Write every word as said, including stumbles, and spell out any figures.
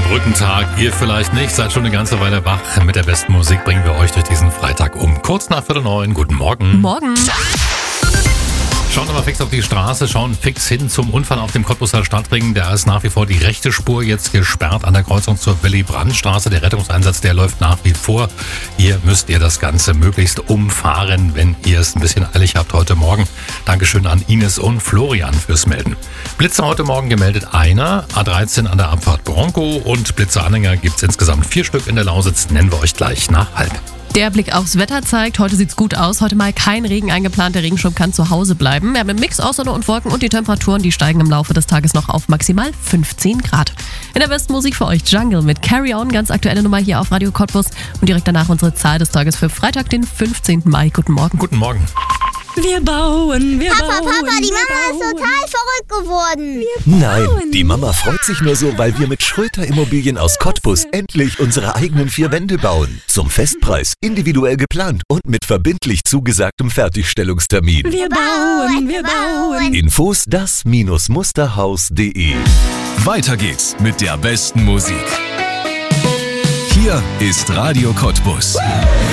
Brückentag. Ihr vielleicht nicht, seid schon eine ganze Weile wach. Mit der besten Musik bringen wir euch durch diesen Freitag um kurz nach Viertel neun. Guten Morgen. Morgen. Schauen wir mal fix auf die Straße, schauen fix hin zum Unfall auf dem Cottbuser Stadtring. Da ist nach wie vor die rechte Spur jetzt gesperrt an der Kreuzung zur Willy-Brandt-Straße. Der Rettungseinsatz, der läuft nach wie vor. Hier müsst ihr das Ganze möglichst umfahren, wenn ihr es ein bisschen eilig habt heute Morgen. Dankeschön an Ines und Florian fürs Melden. Blitze heute Morgen gemeldet einer, A dreizehn an der Abfahrt Bronco, und Blitzeanhänger gibt es insgesamt vier Stück in der Lausitz. Nennen wir euch gleich nach halb. Der Blick aufs Wetter zeigt, heute sieht's gut aus. Heute mal kein Regen eingeplant, der Regenschirm kann zu Hause bleiben. Wir haben einen Mix aus Sonne und Wolken und die Temperaturen, die steigen im Laufe des Tages noch auf maximal fünfzehn Grad. In der besten Musik für euch Jungle mit Carry On, ganz aktuelle Nummer hier auf Radio Cottbus. Und direkt danach unsere Zahl des Tages für Freitag, den fünfzehnten Mai. Guten Morgen. Guten Morgen. Wir bauen, wir Papa, bauen. Papa, die Mama wir ist bauen. total verrückt geworden. Nein, die Mama freut sich nur so, weil wir mit Schröter Immobilien aus Cottbus endlich unsere eigenen vier Wände bauen. Zum Festpreis, individuell geplant und mit verbindlich zugesagtem Fertigstellungstermin. Wir bauen, wir bauen. Infos das Musterhaus punkt de. Weiter geht's mit der besten Musik. Hier ist Radio Cottbus.